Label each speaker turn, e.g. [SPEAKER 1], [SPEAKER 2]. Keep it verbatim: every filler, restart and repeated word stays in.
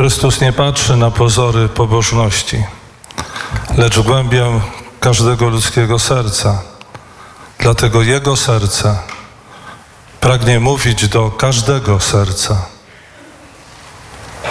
[SPEAKER 1] Chrystus nie patrzy na pozory pobożności, lecz w głębię każdego ludzkiego serca. Dlatego Jego serce pragnie mówić do każdego serca.